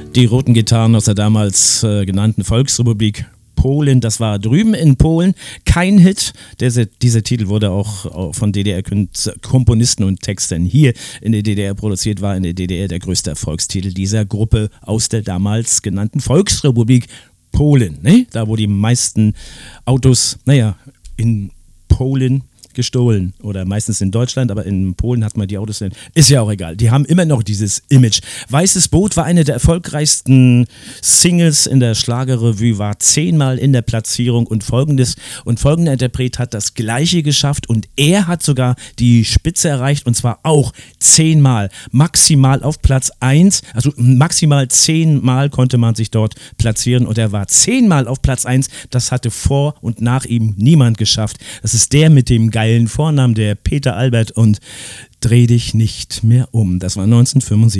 Die roten Gitarren aus der damals genannten Volksrepublik Polen, das war drüben in Polen kein Hit. Dieser Titel wurde auch von DDR-Komponisten und Textern hier in der DDR produziert, war in der DDR der größte Erfolgstitel dieser Gruppe aus der damals genannten Volksrepublik Polen. Ne? Da, wo die meisten Autos, in Polen gestohlen oder meistens in Deutschland, aber in Polen hat man die Autos, ist ja auch egal. Die haben immer noch dieses Image. Weißes Boot war eine der erfolgreichsten Singles in der Schlagerrevue, war 10-mal in der Platzierung und folgender Interpret hat das Gleiche geschafft und er hat sogar die Spitze erreicht und zwar auch 10-mal, maximal auf Platz 1, also maximal 10-mal konnte man sich dort platzieren und er war 10-mal auf Platz 1, das hatte vor und nach ihm niemand geschafft. Das ist der mit dem geilen Vornamen, der Peter Albert und Dreh dich nicht mehr um. Das war 1975.